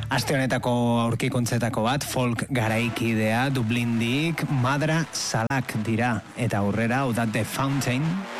Aste honetako aurkikuntzetako bat, folk garaikidea, Dublindik, Madra Salak dira. Eta aurrera, hau da The Fountain.